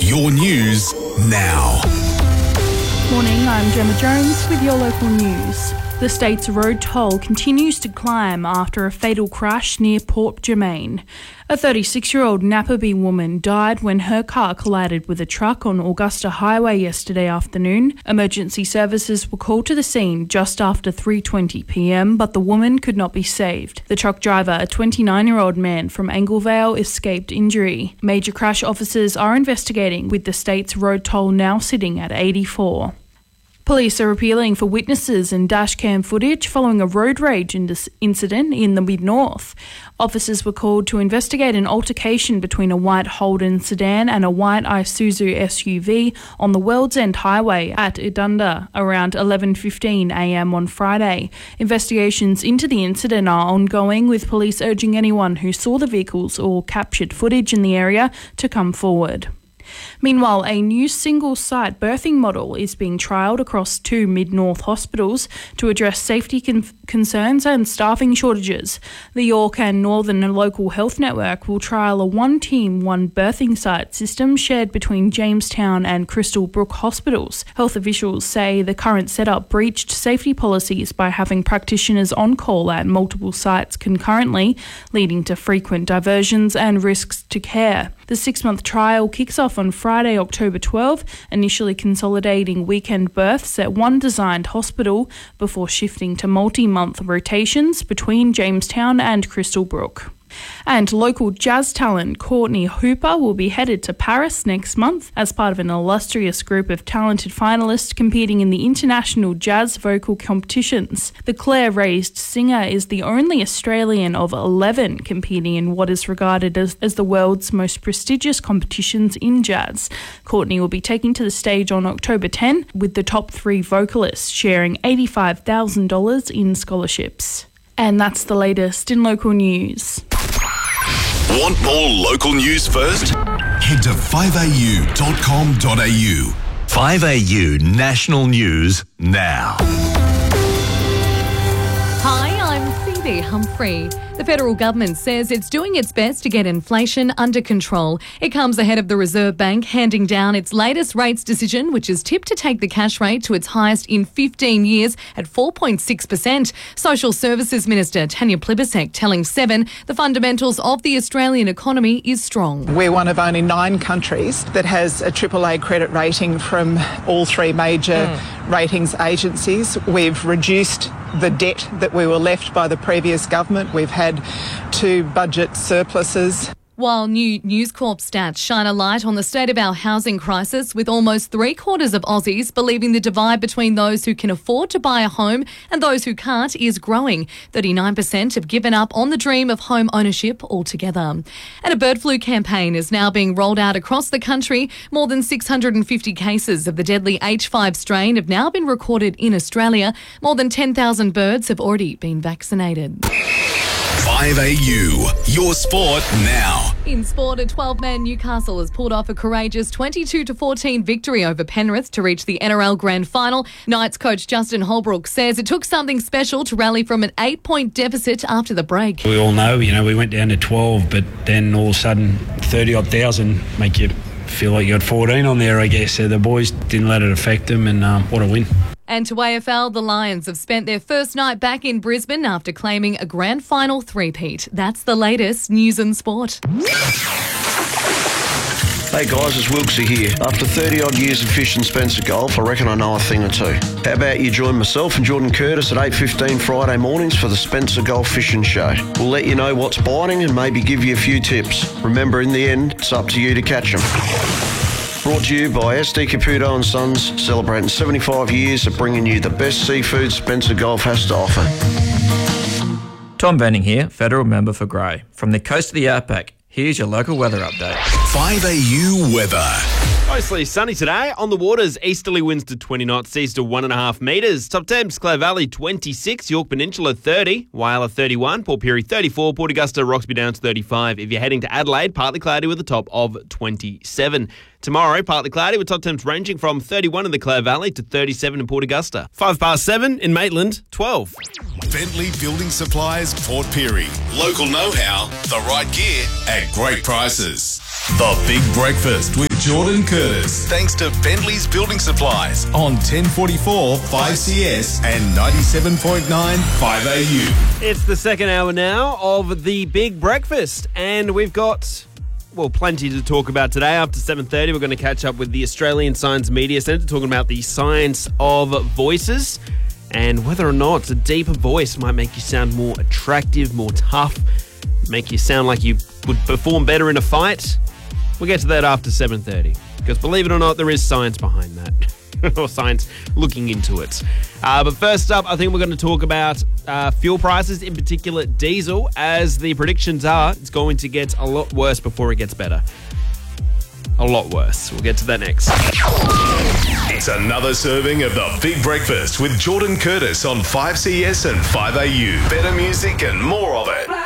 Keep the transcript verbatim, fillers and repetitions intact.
Your news now. Morning, I'm Gemma Jones with your local news. The state's road toll continues to climb after a fatal crash near Port Germain. A thirty-six-year-old Napperby woman died when her car collided with a truck on Augusta Highway yesterday afternoon. Emergency services were called to the scene just after three twenty p m, but the woman could not be saved. The truck driver, a twenty-nine-year-old man from Anglevale, escaped injury. Major crash officers are investigating, with the state's road toll now sitting at eighty-four. Police are appealing for witnesses and dashcam footage following a road rage incident in the Mid-North. Officers were called to investigate an altercation between a white Holden sedan and a white Isuzu S U V on the World's End Highway at Idunda around eleven fifteen a m on Friday. Investigations into the incident are ongoing, with police urging anyone who saw the vehicles or captured footage in the area to come forward. Meanwhile, a new single-site birthing model is being trialled across two Mid-North hospitals to address safety con- concerns and staffing shortages. The York and Northern Local Health Network will trial a one-team, one-birthing site system shared between Jamestown and Crystal Brook hospitals. Health officials say the current setup breached safety policies by having practitioners on call at multiple sites concurrently, leading to frequent diversions and risks to care. The six-month trial kicks off on Friday, October twelfth, initially consolidating weekend births at one designed hospital before shifting to multi-month rotations between Jamestown and Crystal Brook. And local jazz talent Courtney Hooper will be headed to Paris next month as part of an illustrious group of talented finalists competing in the international jazz vocal competitions. The Clare-raised singer is the only Australian of eleven competing in what is regarded as, as the world's most prestigious competitions in jazz. Courtney will be taking to the stage on October tenth, with the top three vocalists sharing eighty-five thousand dollars in scholarships. And that's the latest in local news. Want more local news first? Head to five a u dot com dot a u. five A U National News now. Hi, I'm Phoebe Humphrey. The federal government says it's doing its best to get inflation under control. It comes ahead of the Reserve Bank handing down its latest rates decision, which is tipped to take the cash rate to its highest in fifteen years at four point six percent. Social Services Minister Tanya Plibersek telling Seven the fundamentals of the Australian economy is strong. We're one of only nine countries that has a triple A credit rating from all three major mm. ratings agencies. We've reduced the debt that we were left by the previous government. We've had two budget surpluses. While new News Corp stats shine a light on the state of our housing crisis, with almost three quarters of Aussies believing the divide between those who can afford to buy a home and those who can't is growing. thirty-nine percent have given up on the dream of home ownership altogether. And a bird flu campaign is now being rolled out across the country. More than six hundred fifty cases of the deadly H five strain have now been recorded in Australia. More than ten thousand birds have already been vaccinated. five A U, your sport now. In sport, a twelve-man Newcastle has pulled off a courageous twenty-two to fourteen victory over Penrith to reach the N R L Grand Final. Knights coach Justin Holbrook says it took something special to rally from an eight-point deficit after the break. We all know, you know, we went down to twelve, but then all of a sudden thirty-odd thousand make you feel like you had fourteen on there, I guess. So the boys didn't let it affect them, and um, what a win. And to A F L, the Lions have spent their first night back in Brisbane after claiming a grand final three-peat. That's the latest news and sport. Hey guys, it's Wilksy here. After thirty odd years of fishing Spencer Golf, I reckon I know a thing or two. How about you join myself and Jordan Curtis at eight fifteen Friday mornings for the Spencer Golf Fishing Show. We'll let you know what's biting and maybe give you a few tips. Remember, in the end, it's up to you to catch them. Brought to you by S D Caputo and Sons, celebrating seventy-five years of bringing you the best seafood Spencer Golf has to offer. Tom Benning here, federal member for Grey. From the coast of the outback, here's your local weather update. five A U weather. Mostly sunny today. On the waters, easterly winds to twenty knots, seas to one and a half metres. Top temps, Clare Valley twenty-six, York Peninsula thirty, Whyalla thirty-one, Port Pirie thirty-four, Port Augusta, Roxby Downs thirty-five. If you're heading to Adelaide, partly cloudy with a top of twenty-seven. Tomorrow, partly cloudy with top temps ranging from thirty-one in the Clare Valley to thirty-seven in Port Augusta. Five past seven in Maitland, twelve. Bentley Building Supplies, Port Pirie. Local know-how, the right gear at great prices. The Big Breakfast with Jordan Curtis. Thanks to Bentley's Building Supplies on ten forty-four five C S and ninety-seven point nine five A U. It's the second hour now of the Big Breakfast, and we've got, well, plenty to talk about today. After seven thirty, we're going to catch up with the Australian Science Media Centre, talking about the science of voices and whether or not a deeper voice might make you sound more attractive, more tough, make you sound like you would perform better in a fight. We'll get to that after seven thirty, because believe it or not, there is science behind that, or science looking into it. Uh, but first up, I think we're going to talk about uh, fuel prices, in particular diesel, as the predictions are it's going to get a lot worse before it gets better. A lot worse. We'll get to that next. It's another serving of the Big Breakfast with Jordan Curtis on five C S and five A U. Better music and more of it.